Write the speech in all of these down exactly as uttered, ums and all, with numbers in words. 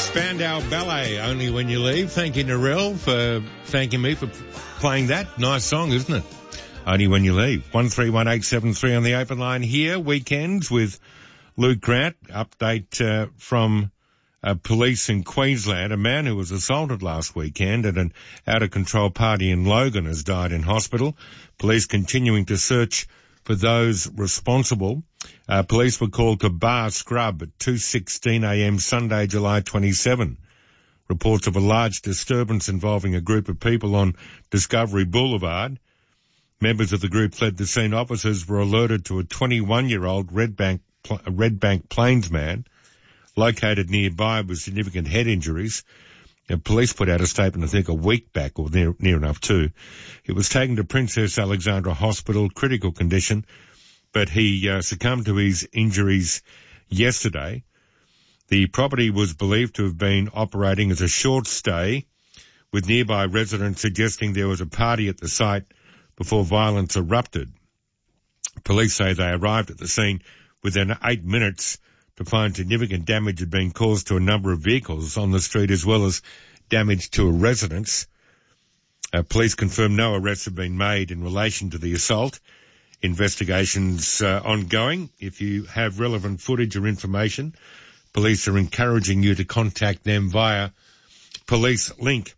Spandau Ballet, Only When You Leave. Thank you, Narelle, for thanking me for playing that. Nice song, isn't it? Only When You Leave. one three one eight seven three on the open line here. Weekends with Luke Grant. Update uh, from uh, police in Queensland. A man who was assaulted last weekend at an out-of-control party in Logan has died in hospital. Police continuing to search for those responsible. Uh, police were called to Bar Scrub at two sixteen a m Sunday, July twenty-seventh. Reports of a large disturbance involving a group of people on Discovery Boulevard. Members of the group fled the scene. Officers were alerted to a twenty-one-year-old Redbank, Redbank Plains man located nearby with significant head injuries. And police put out a statement, I think, a week back, or near, near enough too. He was taken to Princess Alexandra Hospital, critical condition, but he uh, succumbed to his injuries yesterday. The property was believed to have been operating as a short stay, with nearby residents suggesting there was a party at the site before violence erupted. Police say they arrived at the scene within eight minutes to find significant damage had been caused to a number of vehicles on the street, as well as damage to a residence. Uh, police confirm no arrests have been made in relation to the assault. Investigations uh, ongoing. If you have relevant footage or information, police are encouraging you to contact them via Police Link.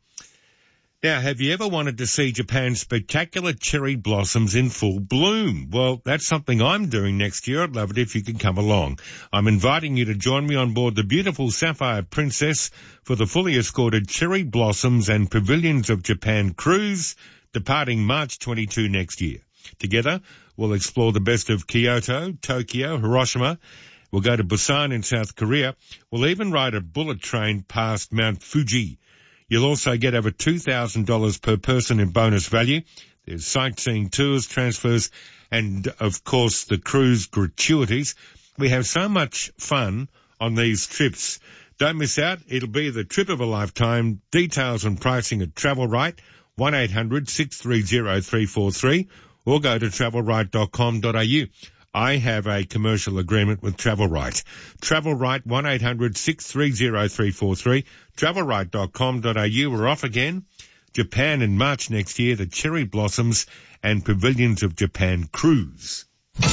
Now, have you ever wanted to see Japan's spectacular cherry blossoms in full bloom? Well, that's something I'm doing next year. I'd love it if you could come along. I'm inviting you to join me on board the beautiful Sapphire Princess for the fully escorted Cherry Blossoms and Pavilions of Japan cruise, departing March twenty-second next year. Together, we'll explore the best of Kyoto, Tokyo, Hiroshima. We'll go to Busan in South Korea. We'll even ride a bullet train past Mount Fuji. You'll also get over two thousand dollars per person in bonus value. There's sightseeing tours, transfers, and, of course, the cruise gratuities. We have so much fun on these trips. Don't miss out. It'll be the trip of a lifetime. Details and pricing at Travel Right, one eight hundred six three zero three four three, or go to travel right dot com dot a u. I have a commercial agreement with Travel Right. Travel Right, one eight hundred six three zero three four three, travel right dot com dot a u. We're off again. Japan in March next year, the Cherry Blossoms and Pavilions of Japan cruise.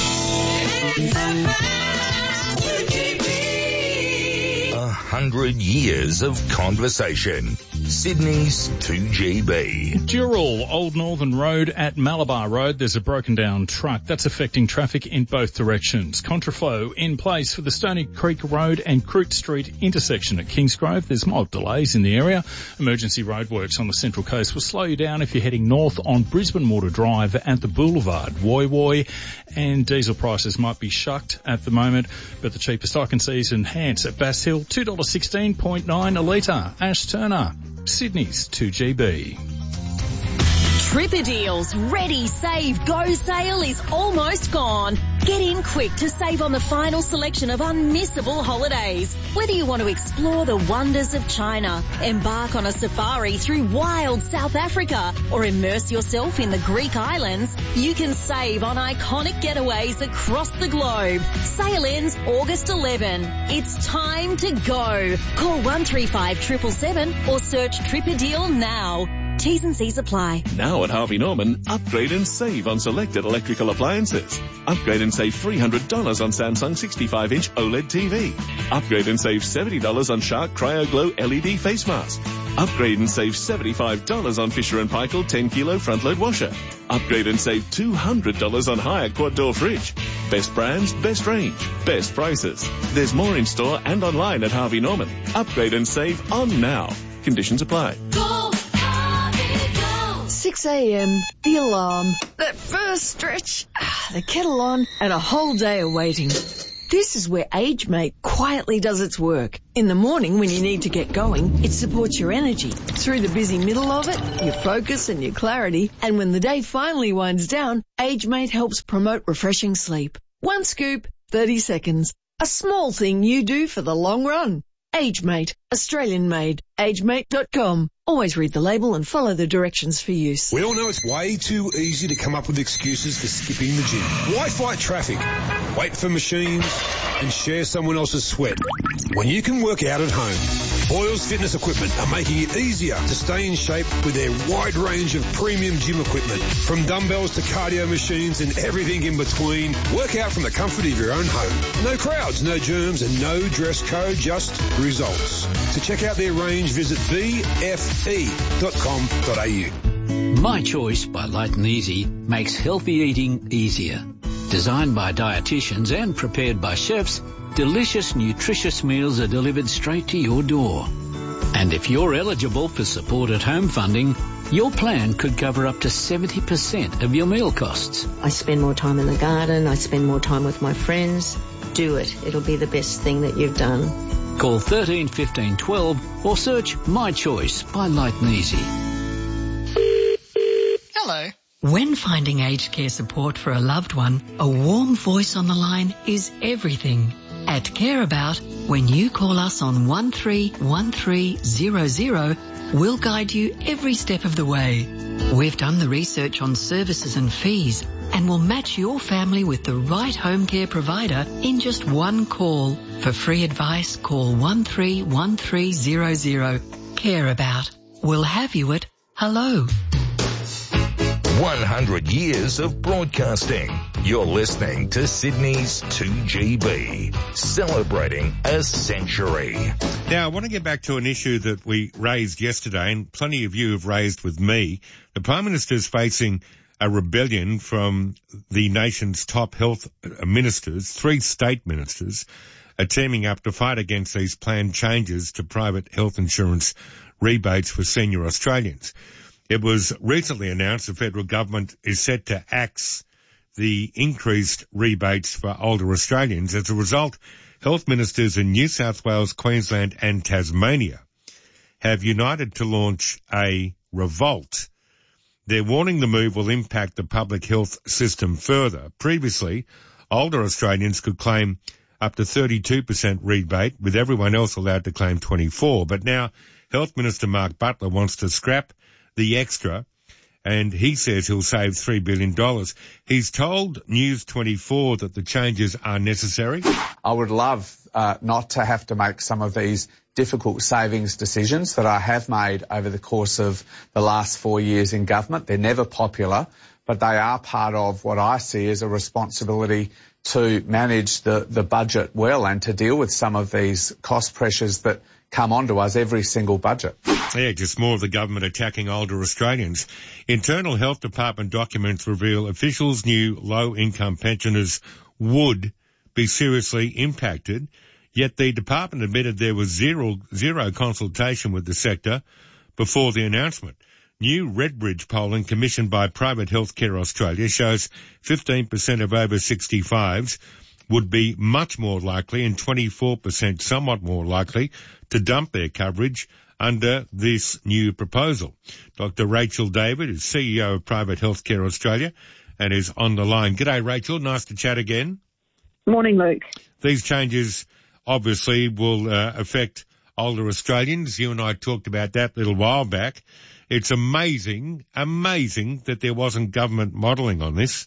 A hundred years of conversation. Sydney's two G B. Dural, Old Northern Road at Malabar Road, there's a broken down truck that's affecting traffic in both directions. Contraflow in place for the Stony Creek Road and Croot Street intersection at Kingsgrove. There's mild delays in the area. Emergency roadworks on the Central Coast will slow you down if you're heading north on Brisbane Water Drive at the Boulevard. Woy Woy, and diesel prices might be shucked at the moment, but the cheapest I can see is Enhance at Bass Hill, two dollars sixteen point nine a litre. Ash Turner, Sydney's two G B. Tripper Deals Ready, Save, Go sale is almost gone. Get in quick to save on the final selection of unmissable holidays. Whether you want to explore the wonders of China, embark on a safari through wild South Africa, or immerse yourself in the Greek islands, you can save on iconic getaways across the globe. Sale ends August eleventh. It's time to go. Call one three five seven seven seven or search Tripper Deal now. T's and C's apply. Now at Harvey Norman, upgrade and save on selected electrical appliances. Upgrade and save three hundred dollars on Samsung sixty-five inch OLED T V. Upgrade and save seventy dollars on Shark Cryo Glow L E D face mask. Upgrade and save seventy-five dollars on Fisher and Paykel ten kilo front load washer. Upgrade and save two hundred dollars on Hyatt quad door fridge. Best brands, best range, best prices. There's more in store and online at Harvey Norman. Upgrade and save on now. Conditions apply. Go Harvey, go! six a m, the alarm, that first stretch, the kettle on, and a whole day of waiting. This is where AgeMate quietly does its work. In the morning when you need to get going, it supports your energy. Through the busy middle of it, your focus and your clarity. And when the day finally winds down, AgeMate helps promote refreshing sleep. One scoop, thirty seconds. A small thing you do for the long run. AgeMate, Australian made. age mate dot com. Always read the label and follow the directions for use. We all know it's way too easy to come up with excuses for skipping the gym. Why fight traffic, wait for machines, and share someone else's sweat when you can work out at home? Boyle's Fitness Equipment are making it easier to stay in shape with their wide range of premium gym equipment. From dumbbells to cardio machines and everything in between, work out from the comfort of your own home. No crowds, no germs, and no dress code, just results. To check out their range, visit b f e dot com dot a u. My Choice by Light and Easy makes healthy eating easier. Designed by dietitians and prepared by chefs, delicious, nutritious meals are delivered straight to your door. And if you're eligible for support at home funding, your plan could cover up to seventy percent of your meal costs. I spend more time in the garden, I spend more time with my friends. Do it. It'll be the best thing that you've done. Call thirteen fifteen twelve or search My Choice by Light and Easy. Hello. When finding aged care support for a loved one, a warm voice on the line is everything. At Care About, when you call us on one three one three zero zero, we'll guide you every step of the way. We've done the research on services and fees and will match your family with the right home care provider in just one call. For free advice, call one three one three zero zero. Care About. We'll have you at hello. one hundred years of broadcasting. You're listening to Sydney's two G B, celebrating a century. Now, I want to get back to an issue that we raised yesterday, and plenty of you have raised with me. The Prime Minister's facing a rebellion from the nation's top health ministers. Three state ministers are teaming up to fight against these planned changes to private health insurance rebates for senior Australians. It was recently announced the federal government is set to axe the increased rebates for older Australians. As a result, health ministers in New South Wales, Queensland and Tasmania have united to launch a revolt. They're warning the move will impact the public health system further. Previously, older Australians could claim up to thirty-two percent rebate, with everyone else allowed to claim twenty-four. But now, Health Minister Mark Butler wants to scrap the extra, and he says he'll save three billion dollars. He's told News twenty-four that the changes are necessary. I would love uh, not to have to make some of these difficult savings decisions that I have made over the course of the last four years in government. They're never popular, but they are part of what I see as a responsibility to manage the, the budget well and to deal with some of these cost pressures that come onto us every single budget. Yeah, just more of the government attacking older Australians. Internal Health Department documents reveal officials knew low-income pensioners would be seriously impacted, yet the department admitted there was zero, zero consultation with the sector before the announcement. New Redbridge polling commissioned by Private Healthcare Australia shows fifteen percent of over sixty-fives would be much more likely and twenty-four percent somewhat more likely to dump their coverage under this new proposal. Doctor Rachel David is C E O of Private Healthcare Australia and is on the line. G'day, Rachel. Nice to chat again. Morning, Luke. These changes obviously will uh, affect older Australians. You and I talked about that a little while back. It's amazing, amazing that there wasn't government modelling on this.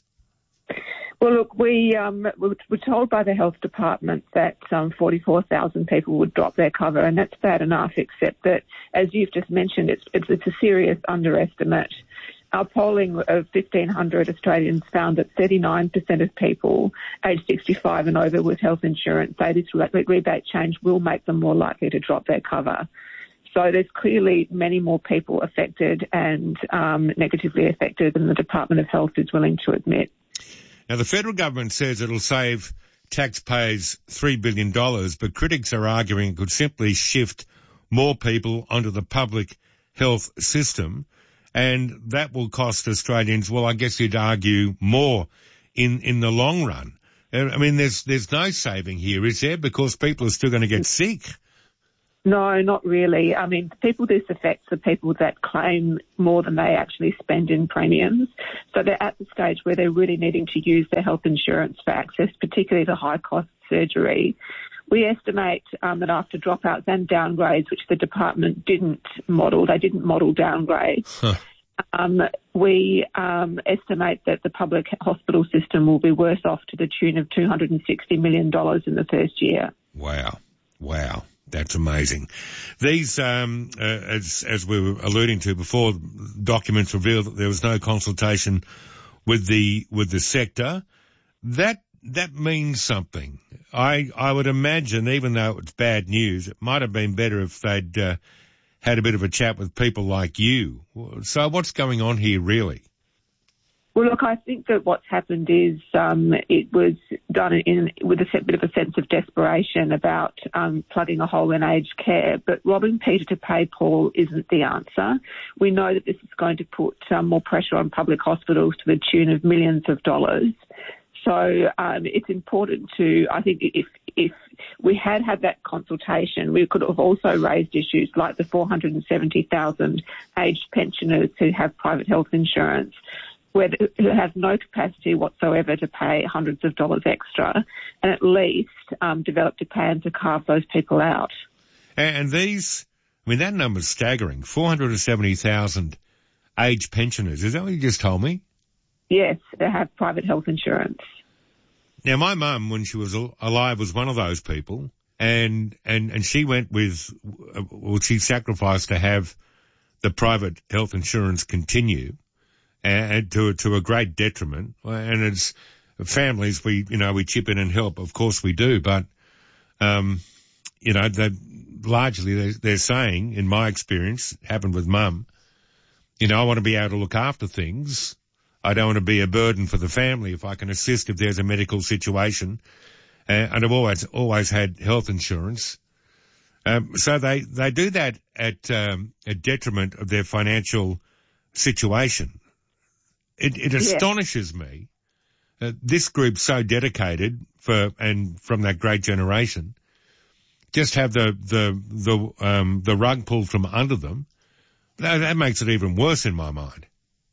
Well, look, we um, were told by the health department that um, forty-four thousand people would drop their cover, and that's bad enough, except that, as you've just mentioned, it's, it's, it's a serious underestimate. Our polling of fifteen hundred Australians found that thirty-nine percent of people aged sixty-five and over with health insurance say this rebate change will make them more likely to drop their cover. So there's clearly many more people affected and um, negatively affected than the Department of Health is willing to admit. Now, the federal government says it'll save taxpayers three billion dollars, but critics are arguing it could simply shift more people onto the public health system, and that will cost Australians, well, I guess you'd argue, more in, in the long run. I mean, there's there's no saving here, is there? Because people are still going to get sick. No, not really. I mean, people this affects the people that claim more than they actually spend in premiums. So they're at the stage where they're really needing to use their health insurance for access, particularly to high-cost surgery. We estimate um, that after dropouts and downgrades, which the department didn't model, they didn't model downgrades, Huh. um, we um, estimate that the public hospital system will be worse off to the tune of two hundred sixty million dollars in the first year. Wow. Wow. That's amazing. These, um, uh, as, as we were alluding to before, documents revealed that there was no consultation with the, with the sector. That, that means something. I, I would imagine, even though it's bad news, it might have been better if they'd, uh, had a bit of a chat with people like you. So what's going on here really? Well, look, I think that what's happened is um, it was done in with a bit of a sense of desperation about um, plugging a hole in aged care. But robbing Peter to pay Paul isn't the answer. We know that this is going to put um, more pressure on public hospitals to the tune of millions of dollars. So um, it's important to, I think, if if we had had that consultation, we could have also raised issues like the four hundred seventy thousand aged pensioners who have private health insurance, where who have no capacity whatsoever to pay hundreds of dollars extra, and at least um, developed a plan to carve those people out. And these, I mean, that number's staggering. four hundred seventy thousand aged pensioners. Is that what you just told me? Yes, they have private health insurance. Now, my mum, when she was alive, was one of those people, and and and she went with, well, she sacrificed to have the private health insurance continue, and to to a great detriment. And as families, we you know we chip in and help, of course we do, but um, you know, they largely they're, they're saying, in my experience, happened with mum, you know, I want to be able to look after things. I don't want to be a burden for the family if I can assist if there's a medical situation. Uh, and I've always, always had health insurance. Um, so they, they do that at, um, a detriment of their financial situation. It, it astonishes yeah. me. Uh, this group's so dedicated for, and from that great generation, just have the, the, the, um, the rug pulled from under them. That, that makes it even worse in my mind.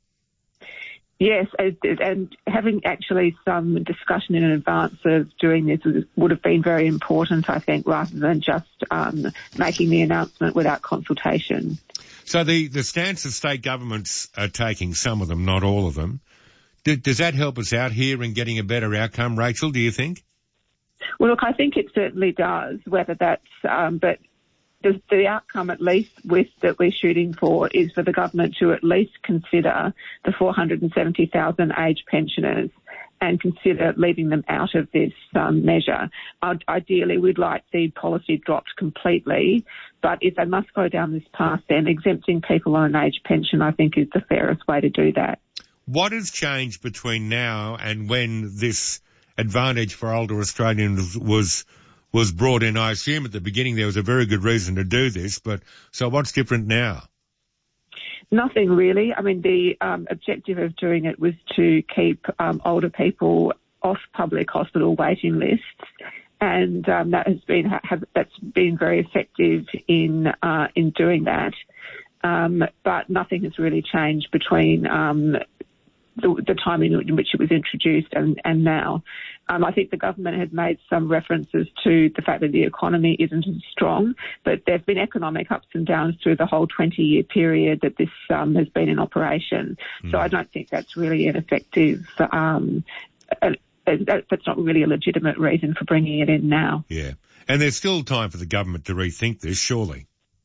Yes, and having actually some discussion in advance of doing this would have been very important, I think, rather than just um, making the announcement without consultation. So the, the stance that state governments are taking, some of them, not all of them, do, does that help us out here in getting a better outcome, Rachel, do you think? Well, look, I think it certainly does, whether that's, um, but The, the outcome, at least with that we're shooting for, is for the government to at least consider the four hundred seventy thousand aged pensioners and consider leaving them out of this um, measure. Uh, ideally, we'd like the policy dropped completely, but if they must go down this path, then exempting people on an aged pension, I think, is the fairest way to do that. What has changed between now and when this advantage for older Australians was was brought in? I assume at the beginning there was a very good reason to do this, but so what's different now? Nothing really. I mean, the um, objective of doing it was to keep um, older people off public hospital waiting lists, and um, that has been have, that's been very effective in uh, in doing that. Um, but nothing has really changed between um, the, the time in which it was introduced and, and now. Um, I think the government had made some references to the fact that the economy isn't as strong, but there have been economic ups and downs through the whole twenty-year period that this um, has been in operation. Mm. So I don't think that's really an effective, um, a, a, that's not really a legitimate reason for bringing it in now. Yeah. And there's still time for the government to rethink this, surely.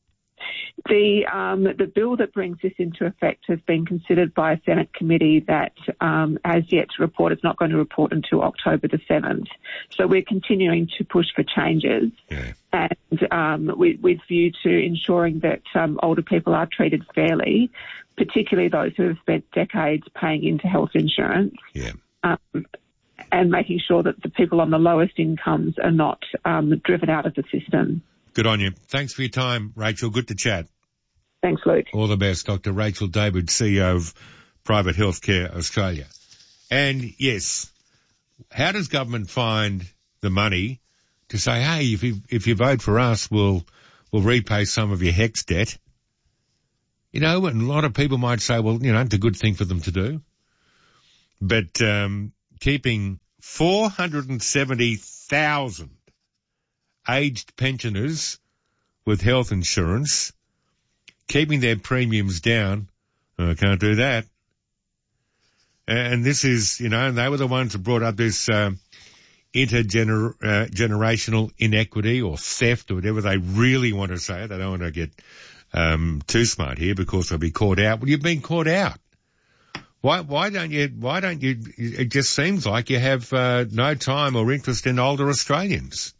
The um, the bill that brings this into effect has been considered by a Senate committee that um, has yet to report. It's not going to report until October the seventh. So we're continuing to push for changes, yeah. and um, with, with view to ensuring that um, older people are treated fairly, particularly those who have spent decades paying into health insurance. Yeah. Um, and making sure that the people on the lowest incomes are not um, driven out of the system. Good on you. Thanks for your time, Rachel. Good to chat. Thanks, Luke. All the best. Doctor Rachel David, C E O of Private Healthcare Australia. And yes, how does government find the money to say, hey, if you, if you vote for us, we'll, we'll repay some of your HECS debt? You know, and a lot of people might say, well, you know, it's a good thing for them to do. But, um, keeping four hundred seventy thousand aged pensioners with health insurance, keeping their premiums down. I can't do that. And this is, you know, they were the ones that brought up this uh, intergenerational uh, inequity or theft or whatever they really want to say. They don't want to get um, too smart here because they'll be caught out. Well, you've been caught out. Why, why don't you, why don't you, it just seems like you have uh, no time or interest in older Australians.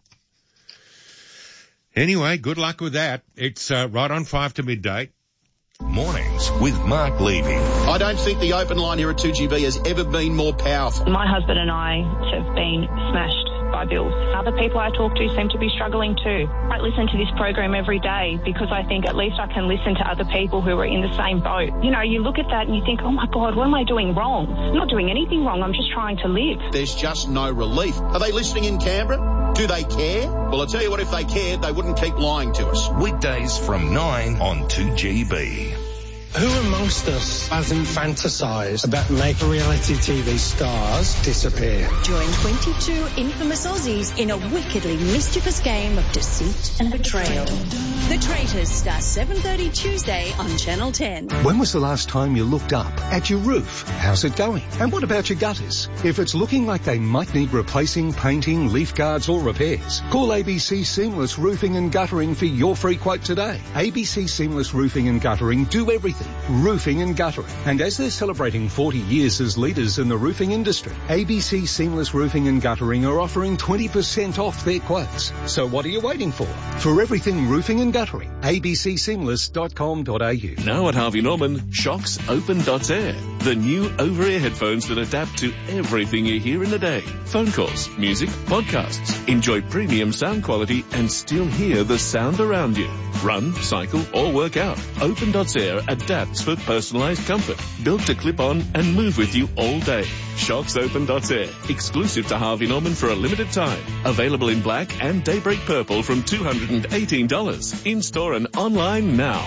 Anyway, good luck with that. It's uh, right on five to midday. Mornings with Mark Levy. I don't think the open line here at two G B has ever been more powerful. My husband and I have been smashed by bills. Other people I talk to seem to be struggling too. I listen to this program every day because I think at least I can listen to other people who are in the same boat. You know, you look at that and you think, oh my God, what am I doing wrong? I'm not doing anything wrong. I'm just trying to live. There's just no relief. Are they listening in Canberra? Do they care? Well, I'll tell you what, if they cared, they wouldn't keep lying to us. Weekdays from nine on two G B. Who amongst us hasn't fantasised about making reality T V stars disappear? Join twenty-two infamous Aussies in a wickedly mischievous game of deceit and betrayal. The Traitors starts seven thirty Tuesday on Channel ten. When was the last time you looked up at your roof? How's it going? And what about your gutters? If it's looking like they might need replacing, painting, leaf guards or repairs, call A B C Seamless Roofing and Guttering for your free quote today. A B C Seamless Roofing and Guttering do everything. Roofing and guttering. And as they're celebrating forty years as leaders in the roofing industry, A B C Seamless Roofing and Guttering are offering twenty percent off their quotes. So what are you waiting for? For everything roofing and guttering, a b c seamless dot com dot a u. Now at Harvey Norman, Shocks Open dot air. The new over-ear headphones that adapt to everything you hear in the day. Phone calls, music, podcasts. Enjoy premium sound quality and still hear the sound around you. Run, cycle or work out. Open dot air adapts for personalized comfort. Built to clip on and move with you all day. Shocks Open dot air. Exclusive to Harvey Norman for a limited time. Available in black and daybreak purple from two hundred eighteen dollars. In-store and online now.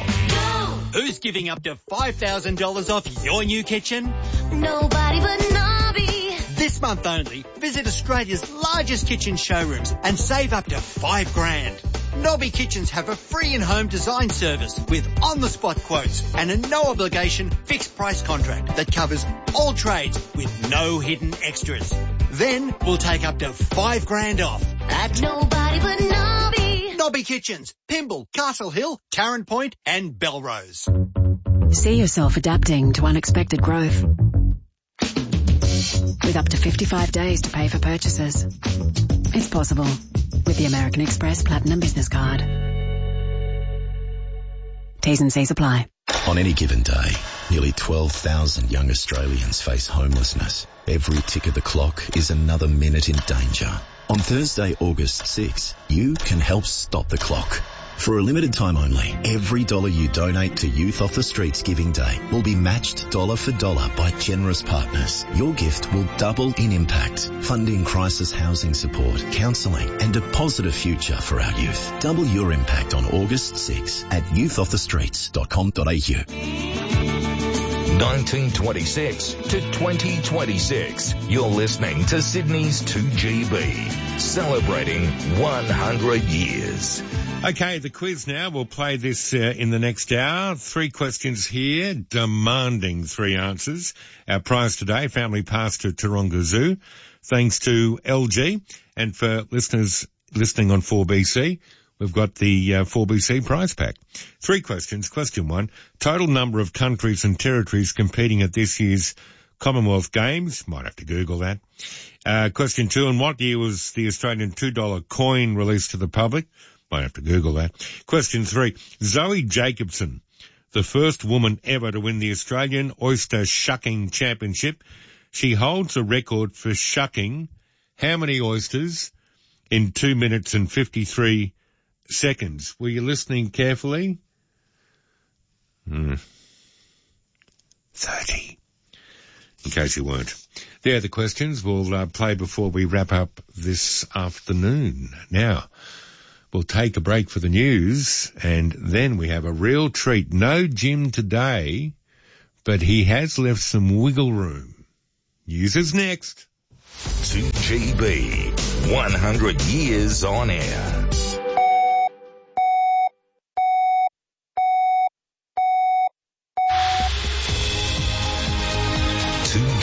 Who's giving up to five thousand dollars off your new kitchen? Nobody but Nobby. This month only, visit Australia's largest kitchen showrooms and save up to five grand. Nobby Kitchens have a free in-home design service with on-the-spot quotes and a no-obligation fixed-price contract that covers all trades with no hidden extras. Then we'll take up to five grand off at Nobody but Nobby. Nobby Kitchens, Pymble, Castle Hill, Tarrant Point and Belrose. See yourself adapting to unexpected growth. With up to fifty-five days to pay for purchases. It's possible with the American Express Platinum Business Card. T's and C's apply. On any given day, nearly twelve thousand young Australians face homelessness. Every tick of the clock is another minute in danger. On Thursday, August sixth, you can help stop the clock. For a limited time only, every dollar you donate to Youth Off the Streets Giving Day will be matched dollar for dollar by generous partners. Your gift will double in impact, funding crisis housing support, counselling and a positive future for our youth. Double your impact on August sixth at youth off the streets dot com dot a u. nineteen twenty-six to twenty twenty-six. You're listening to Sydney's two G B, celebrating one hundred years. Okay, the quiz now. We'll play this uh, in the next hour. Three questions here, demanding three answers. Our prize today, family pass to Taronga Zoo, thanks to L G. And for listeners listening on four B C, we've got the uh, four B C prize pack. Three questions. Question one, total number of countries and territories competing at this year's Commonwealth Games. Might have to Google that. Uh, question two, in what year was the Australian two dollar coin released to the public? Might have to Google that. Question three, Zoe Jacobson, the first woman ever to win the Australian Oyster Shucking Championship. She holds a record for shucking how many oysters in two minutes and fifty-three seconds? Were you listening carefully? Hmm. thirty. In case you weren't. There are the questions we'll uh, play before we wrap up this afternoon. Now, we'll take a break for the news, and then we have a real treat. No Jim today, but he has left some wiggle room. News is next. two G B, one hundred years on air.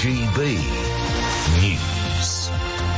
G B News.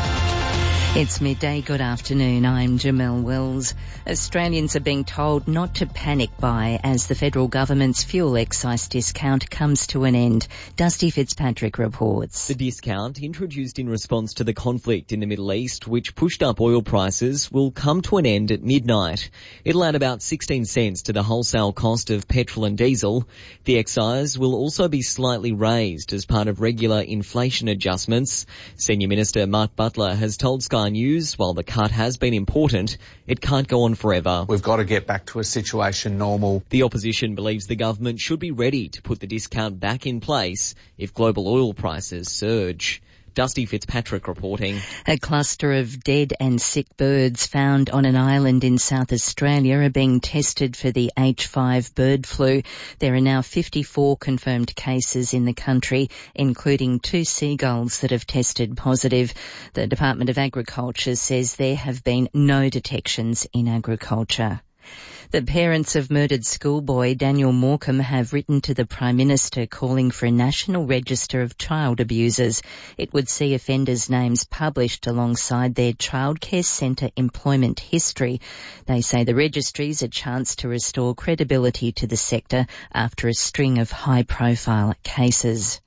It's midday. Good afternoon. I'm Jamelle Wells. Australians are being told not to panic buy as the federal government's fuel excise discount comes to an end. Dusty Fitzpatrick reports. The discount, introduced in response to the conflict in the Middle East, which pushed up oil prices, will come to an end at midnight. It'll add about sixteen cents to the wholesale cost of petrol and diesel. The excise will also be slightly raised as part of regular inflation adjustments. Senior Minister Mark Butler has told Sky News, while the cut has been important, it can't go on forever. We've got to get back to a situation normal. The opposition believes the government should be ready to put the discount back in place if global oil prices surge. Dusty Fitzpatrick reporting. A cluster of dead and sick birds found on an island in South Australia are being tested for the H five bird flu. There are now fifty-four confirmed cases in the country, including two seagulls that have tested positive. The Department of Agriculture says there have been no detections in agriculture. The parents of murdered schoolboy Daniel Morecambe have written to the Prime Minister calling for a national register of child abusers. It would see offenders' names published alongside their childcare centre employment history. They say the registry is a chance to restore credibility to the sector after a string of high-profile cases.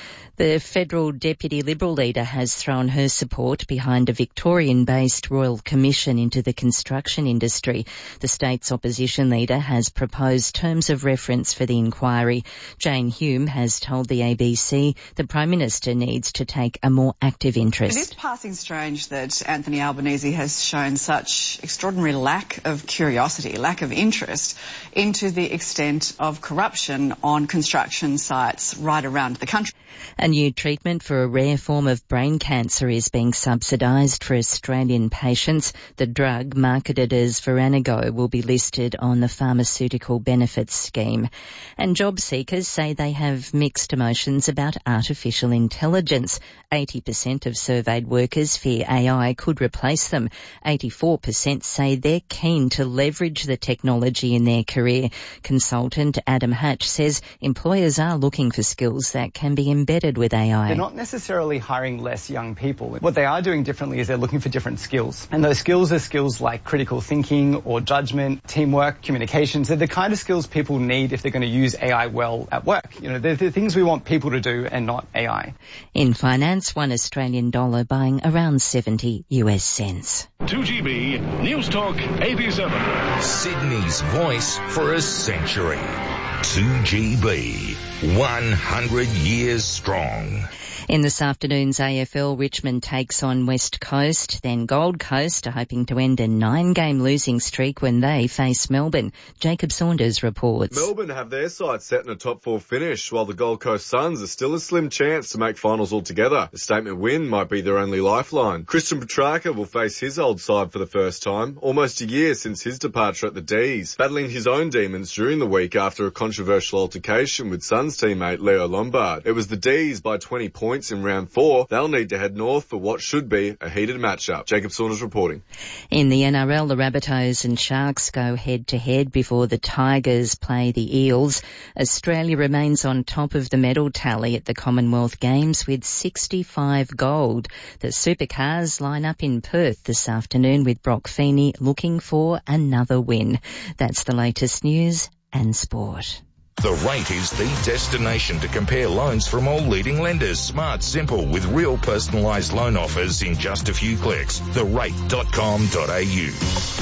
The federal Deputy Liberal leader has thrown her support behind a Victorian-based Royal Commission into the construction industry. The state's opposition leader has proposed terms of reference for the inquiry. Jane Hume has told the A B C the Prime Minister needs to take a more active interest. It is passing strange that Anthony Albanese has shown such extraordinary lack of curiosity, lack of interest into the extent of corruption on construction sites right around the country. A new treatment for a rare form of brain cancer is being subsidised for Australian patients. The drug, marketed as Veranigo, will be listed on the Pharmaceutical Benefits Scheme. And job seekers say they have mixed emotions about artificial intelligence. eighty percent of surveyed workers fear A I could replace them. eighty-four percent say they're keen to leverage the technology in their career. Consultant Adam Hatch says employers are looking for skills that can be embedded with A I. They're not necessarily hiring less young people. What they are doing differently is they're looking for different skills. And those skills are skills like critical thinking or judgment, teamwork, communications. They're the kind of skills people need if they're going to use A I well at work. You know, they're the things we want people to do and not A I. In finance, one Australian dollar buying around seventy US cents. two G B News Talk eighty-seven. Sydney's voice for a century. two G B, one hundred years strong. In this afternoon's A F L, Richmond takes on West Coast, then Gold Coast are hoping to end a nine-game losing streak when they face Melbourne. Jacob Saunders reports. Melbourne have their sights set in a top four finish, while the Gold Coast Suns are still a slim chance to make finals altogether. A statement win might be their only lifeline. Christian Petrarca will face his old side for the first time, almost a year since his departure at the D's, battling his own demons during the week after a controversial altercation with Suns teammate Leo Lombard. It was the D's by twenty points in round four. They'll need to head north for what should be a heated matchup. Jacob Saunders reporting. In the N R L, the Rabbitohs and Sharks go head-to-head before the Tigers play the Eels. Australia remains on top of the medal tally at the Commonwealth Games with sixty-five gold. The Supercars line up in Perth this afternoon with Brock Feeney looking for another win. That's the latest news and sport. The Rate is the destination to compare loans from all leading lenders. Smart, simple, with real personalised loan offers in just a few clicks. the rate dot com dot a u.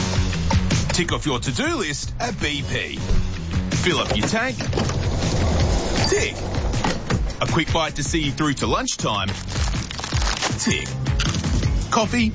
Tick off your to-do list at B P. Fill up your tank. Tick. A quick bite to see you through to lunchtime. Tick. Coffee.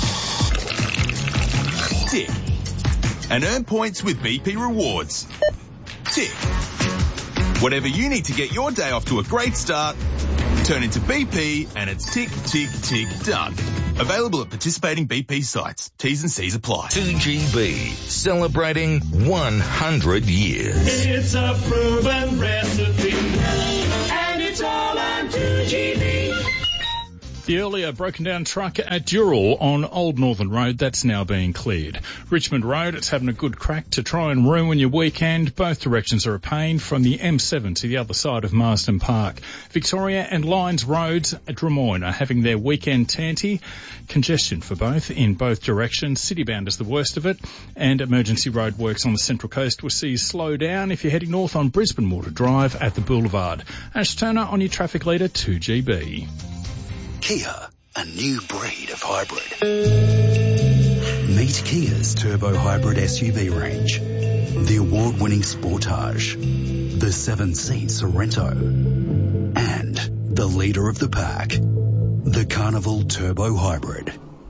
Tick. And earn points with B P Rewards. Tick. Whatever you need to get your day off to a great start, turn into B P and it's tick, tick, tick, done. Available at participating B P sites. T's and C's apply. two G B, celebrating one hundred years. It's a proven recipe, and it's all on two G B. The earlier broken down truck at Dural on Old Northern Road, that's now being cleared. Richmond Road, it's having a good crack to try and ruin your weekend. Both directions are a pain from the M seven to the other side of Marsden Park. Victoria and Lyons Roads at Drummoyne are having their weekend tanty. Congestion for both in both directions. Citybound is the worst of it. And emergency road works on the Central Coast will see you slow down if you're heading north on Brisbane Water Drive at the Boulevard. Ash Turner on your traffic leader, two G B. Kia, a new breed of hybrid. Meet Kia's turbo hybrid S U V range. The award-winning Sportage, the seven-seat Sorrento, and the leader of the pack, the Carnival Turbo Hybrid.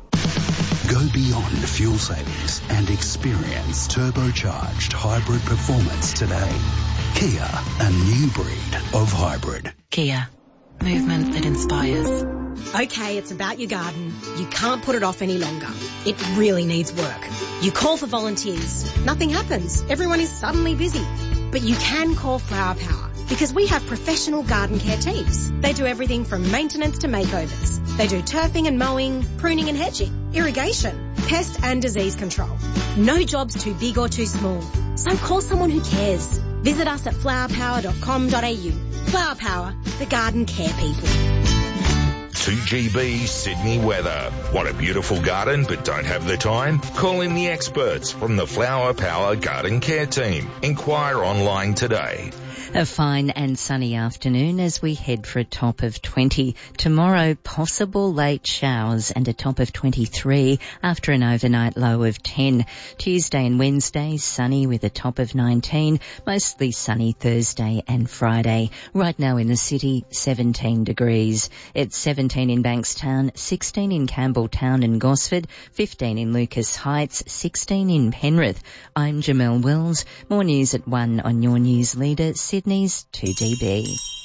Go beyond fuel savings and experience turbocharged hybrid performance today. Kia, a new breed of hybrid. Kia, movement that inspires. Okay, it's about your garden. You can't put it off any longer. It really needs work. You call for volunteers. Nothing happens. Everyone is suddenly busy. But you can call Flower Power because we have professional garden care teams. They do everything from maintenance to makeovers. They do turfing and mowing, pruning and hedging, irrigation, pest and disease control. No job's too big or too small. So call someone who cares. Visit us at flower power dot com dot a u. Flower Power, the garden care people. two G B Sydney weather. Want a beautiful garden but don't have the time? Call in the experts from the Flower Power Garden Care Team. Inquire online today. A fine and sunny afternoon as we head for a top of twenty. Tomorrow, possible late showers and a top of twenty-three after an overnight low of ten. Tuesday and Wednesday, sunny with a top of nineteen. Mostly sunny Thursday and Friday. Right now in the city, seventeen degrees. It's seventeen in Bankstown, sixteen in Campbelltown and Gosford, fifteen in Lucas Heights, sixteen in Penrith. I'm Jamelle Wills. More news at one on your news leader, Sydney's two G B.